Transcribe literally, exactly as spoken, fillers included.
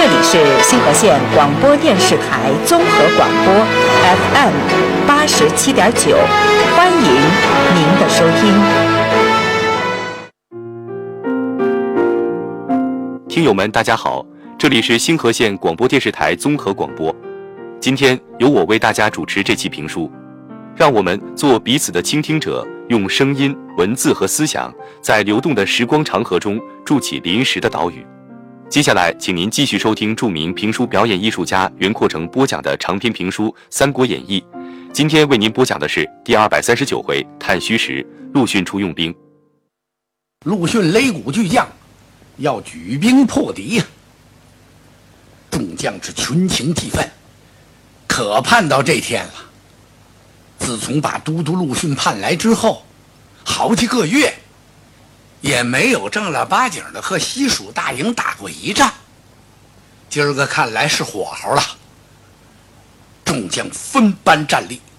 这里是新河县广播电视台综合广播 F M 八十七点九，欢迎您的收听。 听友们，大家好，这里是新河县广播电视台综合广播。今天由我为大家主持这期评书，让我们做彼此的倾听者，用声音、文字和思想，在流动的时光长河中筑起临时的岛屿。接下来，请您继续收听著名评书表演艺术家袁阔成播讲的长篇评书《三国演义》。今天为您播讲的是第二百三十九回《探虚实》，陆逊出用兵。 陆逊擂鼓巨将，要举兵破敌呀！众将是群情激愤，可盼到这天了。自从把都督陆逊盼来之后，好几个月也没有正儿八经的和西蜀大营打过一仗，今儿个看来是火候了。众将分班站立，